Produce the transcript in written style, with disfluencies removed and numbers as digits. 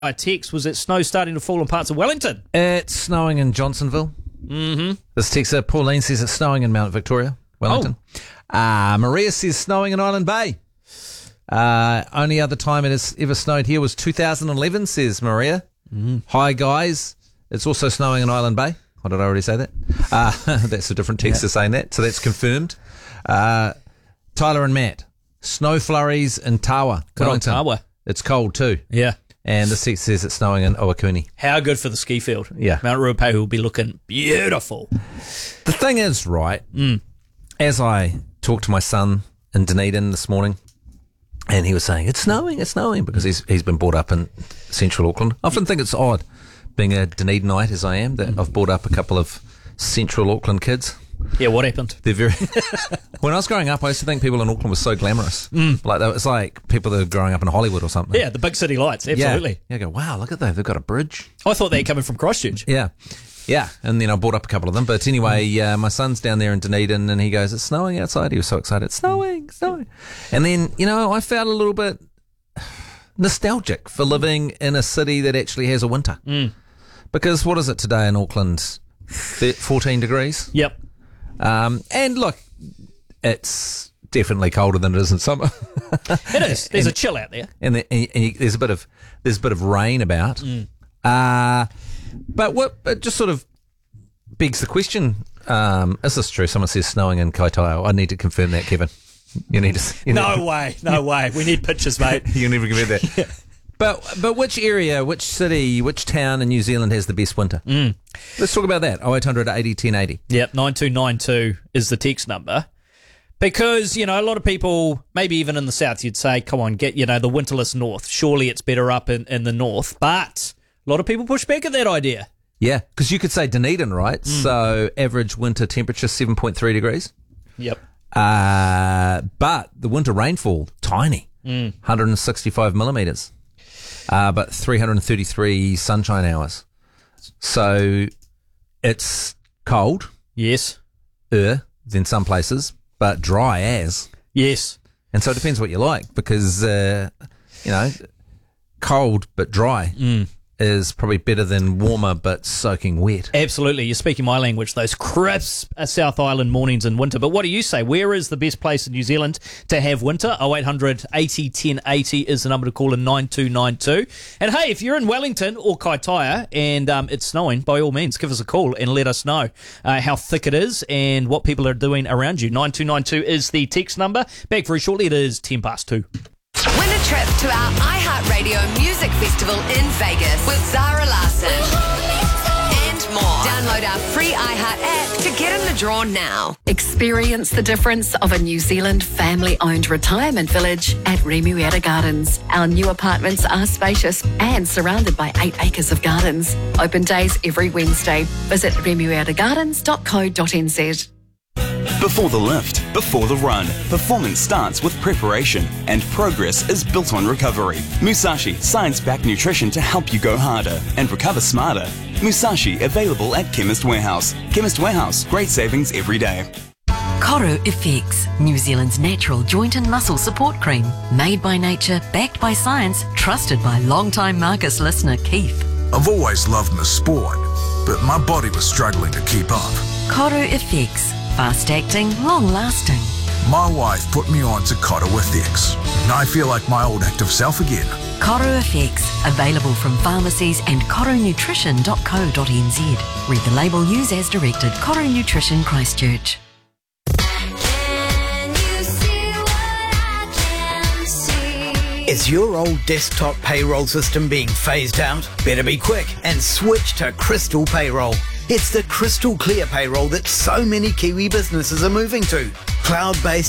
text was that snow starting to fall in parts of Wellington. It's snowing in Johnsonville. Mm-hmm. This texter, Pauline, says it's snowing in Mount Victoria, Wellington. Maria says snowing in Island Bay. Only other time it has ever snowed here was 2011, says Maria. Hi, guys. It's also snowing in Island Bay. Or did I already say that? That's a different texter saying that, so that's confirmed. Tyler and Matt, snow flurries in Tawa, Good old Wellington. Tawa. It's cold too. Yeah. And the text says it's snowing in Owakuni. How good for the ski field. Yeah. Mount Ruapehu will be looking beautiful. The thing is, right, as I talked to my son in Dunedin this morning, and he was saying, it's snowing, because he's been brought up in central Auckland. I often think it's odd, being a Dunedinite as I am, that I've brought up a couple of central Auckland kids. Yeah, what happened? They're very. When I was growing up, I used to think people in Auckland were so glamorous. It's like people that are growing up in Hollywood or something. Yeah, the big city lights, absolutely. Yeah, I go, wow, look at that. They've got a bridge. I thought they were coming from Christchurch. Yeah. And then I brought up a couple of them. But anyway, my son's down there in Dunedin and he goes, it's snowing outside. He was so excited. It's snowing. And then, I felt a little bit nostalgic for living in a city that actually has a winter. Because what is it today in Auckland? 14 degrees? Yep. And look, it's definitely colder than it is in summer. It is. There's a chill out there. And there's a bit of rain about. But it just sort of begs the question: is this true? Someone says snowing in Kaitaia. I need to confirm that, Kevin. No way. We need pictures, mate. You never confirm that. Yeah. But which area, which city, which town in New Zealand has the best winter? Let's talk about that. 0800 80 1080. Yep, 9292 is the text number. Because, a lot of people, maybe even in the south, you'd say, come on, get, the winterless north. Surely it's better up in the north. But a lot of people push back at that idea. Yeah, because you could say Dunedin, right? So average winter temperature, 7.3 degrees. Yep. But the winter rainfall, tiny, 165 millimetres. But 333 sunshine hours. So it's cold. Yes. Than some places, but dry as. Yes. And so it depends what you like because, cold but dry is probably better than warmer but soaking wet. Absolutely. You're speaking my language, those crisp South Island mornings in winter. But what do you say? Where is the best place in New Zealand to have winter? 0800 80 1080 is the number to call in 9292. And hey, if you're in Wellington or Kaitaia and it's snowing, by all means, give us a call and let us know how thick it is and what people are doing around you. 9292 is the text number. Back very shortly. It is 2:10. Win a trip to our iHeartRadio Music Festival in Vegas with Zara Larsson. And more. Download our free iHeart app to get in the draw now. Experience the difference of a New Zealand family-owned retirement village at Remuera Gardens. Our new apartments are spacious and surrounded by 8 acres of gardens. Open days every Wednesday. Visit remueragardens.co.nz. Before the lift, before the run, performance starts with preparation and progress is built on recovery. Musashi, science-backed nutrition to help you go harder and recover smarter. Musashi, available at Chemist Warehouse. Chemist Warehouse, great savings every day. Koru FX, New Zealand's natural joint and muscle support cream. Made by nature, backed by science, trusted by long-time Marcus listener Keith. I've always loved my sport, but my body was struggling to keep up. Koru FX. Fast-acting, long-lasting. My wife put me on to Koru FX, and I feel like my old active self again. Koru FX, available from pharmacies and korunutrition.co.nz. Read the label, use as directed. Koru Nutrition, Christchurch. Is your old desktop payroll system being phased out? Better be quick and switch to Crystal Payroll. It's the crystal clear payroll that so many Kiwi businesses are moving to. Cloud-based